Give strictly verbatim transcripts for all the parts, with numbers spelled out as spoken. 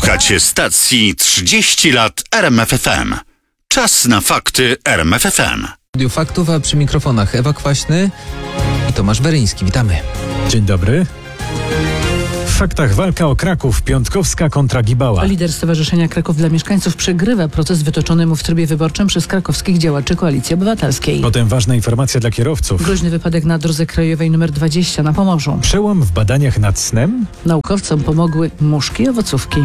Słuchacie stacji trzydzieści lat R M F F M. Czas na fakty R M F F M. Studiu Faktów, a przy mikrofonach Ewa Kwaśny i Tomasz Weryński. Witamy. Dzień dobry. W faktach walka o Kraków, Piątkowska kontra Gibała. Lider Stowarzyszenia Kraków dla Mieszkańców przegrywa proces wytoczony mu w trybie wyborczym przez krakowskich działaczy Koalicji Obywatelskiej. Potem ważna informacja dla kierowców. Groźny wypadek na drodze krajowej nr dwadzieścia na Pomorzu. Przełom w badaniach nad snem? Naukowcom pomogły muszki i owocówki.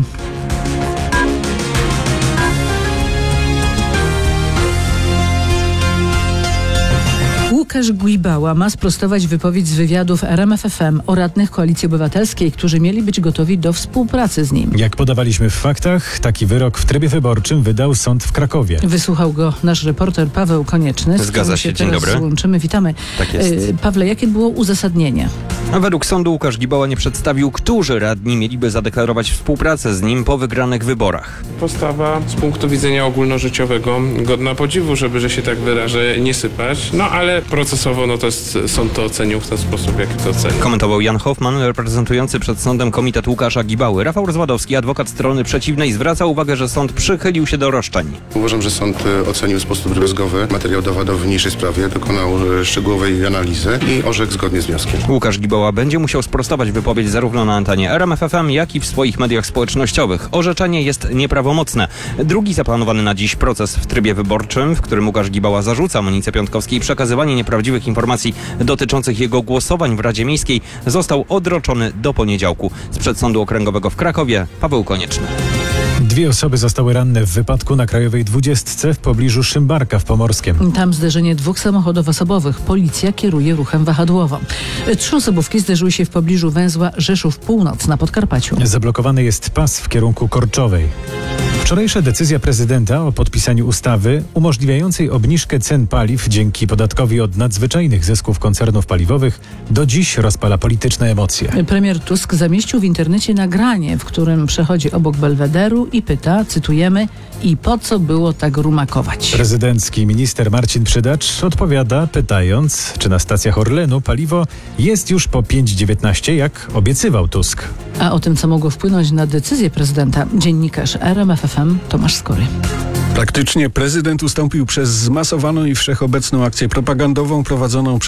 Łukasz Gibała ma sprostować wypowiedź z wywiadów R M F F M o radnych Koalicji Obywatelskiej, którzy mieli być gotowi do współpracy z nim. Jak podawaliśmy w faktach, taki wyrok w trybie wyborczym wydał sąd w Krakowie. Wysłuchał go nasz reporter Paweł Konieczny. Z Zgadza się, się dzień teraz dobry. Łączymy. Witamy. Tak jest. Pawle, jakie było uzasadnienie? A według sądu Łukasz Gibała nie przedstawił, którzy radni mieliby zadeklarować współpracę z nim po wygranych wyborach. Postawa z punktu widzenia ogólnożyciowego godna podziwu, żeby, że się tak wyrażę, nie sypać. No ale procesowo no to jest, sąd to ocenił w ten sposób, jak to ocenił. Komentował Jan Hoffman, reprezentujący przed sądem komitet Łukasza Gibały. Rafał Rozwadowski, adwokat strony przeciwnej, zwraca uwagę, że sąd przychylił się do roszczeń. Uważam, że sąd ocenił w sposób drobiazgowy materiał dowodowy w niniejszej sprawie, dokonał szczegółowej analizy i orzekł zgodnie z wnioskiem. Łukasz Gibała będzie musiał sprostować wypowiedź zarówno na antenie R M F F M, jak i w swoich mediach społecznościowych. Orzeczenie jest nieprawomocne. Drugi zaplanowany na dziś proces w trybie wyborczym, w którym Łukasz Gibała zarzuca Monice Piątkowskiej przekazywanie nieprawdziwych informacji dotyczących jego głosowań w Radzie Miejskiej, został odroczony do poniedziałku. Z przedsądu okręgowego w Krakowie Paweł Konieczny. Dwie osoby zostały ranne w wypadku na Krajowej dwudziestce w pobliżu Szymbarka w Pomorskiem. Tam zderzenie dwóch samochodów osobowych. Policja kieruje ruchem wahadłowym. Trzy osobówki zderzyły się w pobliżu węzła Rzeszów Północ na Podkarpaciu. Zablokowany jest pas w kierunku Korczowej. Wczorajsza decyzja prezydenta o podpisaniu ustawy umożliwiającej obniżkę cen paliw dzięki podatkowi od nadzwyczajnych zysków koncernów paliwowych do dziś rozpala polityczne emocje. Premier Tusk zamieścił w internecie nagranie, w którym przechodzi obok Belwederu i pyta, cytujemy, i po co było tak rumakować? Prezydencki minister Marcin Przydacz odpowiada, pytając, czy na stacjach Orlenu paliwo jest już po pięć dziewiętnaście, jak obiecywał Tusk. A o tym, co mogło wpłynąć na decyzję prezydenta, dziennikarz R M F F M Tomasz Skory. Praktycznie prezydent ustąpił przez zmasowaną i wszechobecną akcję propagandową prowadzoną przez